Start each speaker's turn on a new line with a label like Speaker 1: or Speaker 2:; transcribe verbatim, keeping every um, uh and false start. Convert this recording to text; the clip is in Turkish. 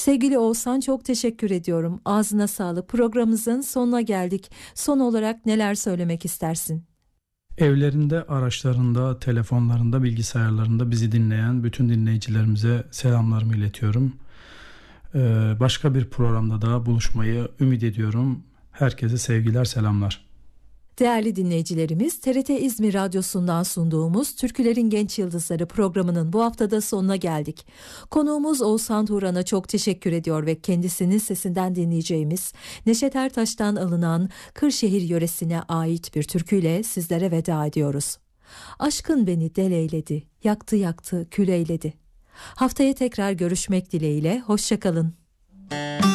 Speaker 1: Sevgili Oğuzhan, çok teşekkür ediyorum. Ağzına sağlık. Programımızın sonuna geldik. Son olarak neler söylemek istersin?
Speaker 2: Evlerinde, araçlarında, telefonlarında, bilgisayarlarında bizi dinleyen bütün dinleyicilerimize selamlarımı iletiyorum. Ee, başka bir programda daha buluşmayı ümit ediyorum. Herkese sevgiler, selamlar.
Speaker 1: Değerli dinleyicilerimiz, T R T İzmir Radyosu'ndan sunduğumuz Türkülerin Genç Yıldızları programının bu haftada sonuna geldik. Konuğumuz Oğuzhan Turan'a çok teşekkür ediyor ve kendisinin sesinden dinleyeceğimiz Neşet Ertaş'tan alınan Kırşehir yöresine ait bir türküyle sizlere veda ediyoruz. Aşkın beni del eyledi, yaktı yaktı kül eyledi. Haftaya tekrar görüşmek dileğiyle, hoşça kalın.